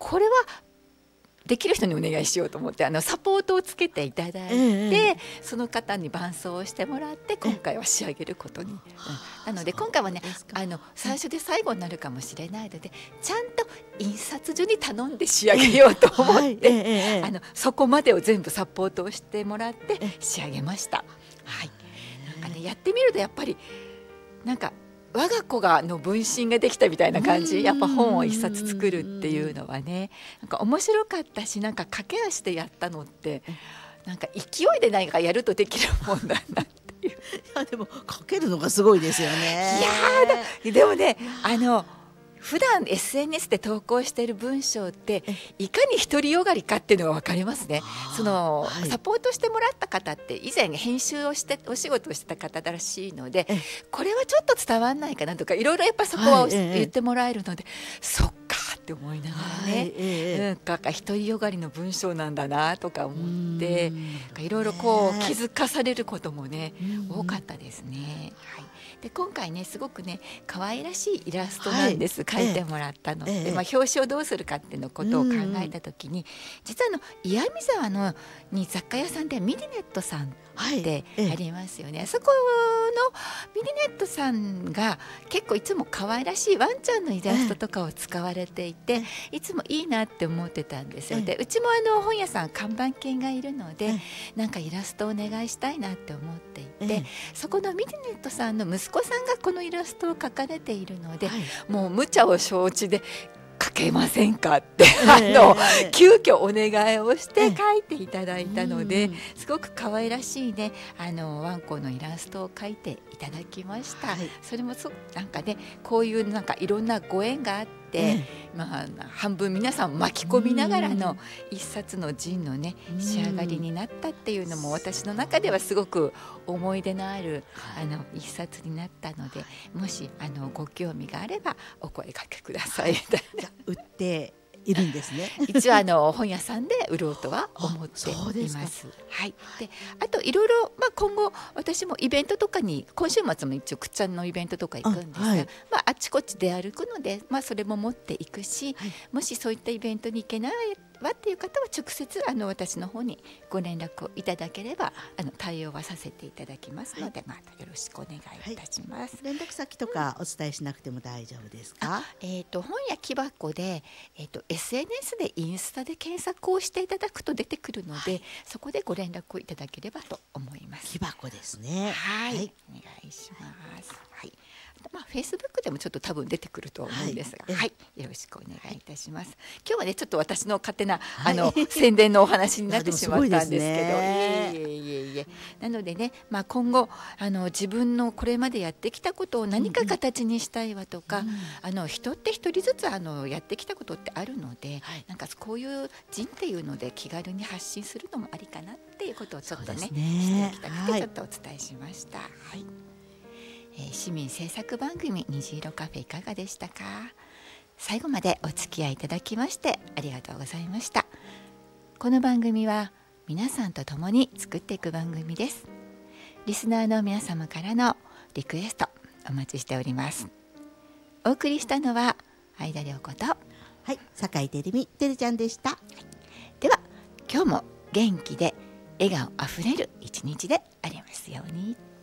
これはできる人にお願いしようと思ってサポートをつけていただいて、その方に伴奏をしてもらって今回は仕上げることに、なので今回はね最初で最後になるかもしれないのでちゃんと印刷所に頼んで仕上げようと思って、そこまでを全部サポートをしてもらって仕上げました。はい、なんかねやってみるとやっぱりなんか我が子の分身ができたみたいな感じ。やっぱ本を一冊作るっていうのはねなんか面白かったし、なんか駆け足でやったのってなんか勢いで何かやるとできるもんだなっていう。いやでも書けるのがすごいですよね。 いやでもね普段 SNS で投稿している文章っていかに独りよがりかっていうのが分かりますね。サポートしてもらった方って以前編集をしてお仕事をしてた方らしいので、これはちょっと伝わんないかなとかいろいろやっぱそこは言ってもらえるので、そっかって思いながらね、なんか独りよがりの文章なんだなとか思っていろいろこう気づかされることもね多かったですね。はい、で今回ねすごくね可愛らしいイラストなんです、描いてもらったので、表紙をどうするかっていうのことを考えた時に、実は岩見沢に雑貨屋さんでミディネットさんってありますよね。そこのミディネットさんが結構いつも可愛らしいワンちゃんのイラストとかを使われていて、いつもいいなって思ってたんですよ。でうちも本屋さん看板犬がいるので、なんかイラストをお願いしたいなって思っていて、そこのミディネットさんの息子さんがこのイラストを描かれているので、もう無茶を承知で書けませんかって急遽お願いをして書いていただいたので、すごく可愛らしいねワンコのイラストを書いていただきました。それもなんかねこういうなんかいろんなご縁があって、半分皆さん巻き込みながらの一冊のジンのね仕上がりになったっていうのも私の中ではすごく思い出のある一冊になったので、もしご興味があればお声掛けください。 売っているんですね。 一応本屋さんで売ろうとは思っています。はい。で、あといろいろ今後私もイベントとかに今週末も一応くっちゃんのイベントとか行くんですが、あちこち出歩くのでそれも持っていくし、もしそういったイベントに行けないわっていう方は直接私の方にご連絡をいただければ対応はさせていただきますので、またよろしくお願いいたします。 連絡先とかお伝えしなくても大丈夫ですか？ 本屋木箱で、SNS でインスタで検索をしていただくと出てくるので、そこでご連絡をいただければと思います。 木箱ですね。 はい、お願いします。はい。Facebook でもちょっと多分出てくると思うんですが、はい、よろしくお願いいたします。今日はねちょっと私の勝手な宣伝のお話になってしまったんですけど、いえなのでね、今後自分のこれまでやってきたことを何か形にしたいわとか、人って一人ずつやってきたことってあるので、なんかこういう人っていうので気軽に発信するのもありかなっていうことをちょっとねしていきたくてちょっとお伝えしました。はい。市民制作番組虹色カフェいかがでしたか？最後までお付き合いいただきましてありがとうございました。この番組は皆さんと共に作っていく番組です。リスナーの皆様からのリクエストお待ちしております。お送りしたのは相田涼子と酒井てるみてるちゃんでした。 では今日も元気で笑顔あふれる一日でありますように。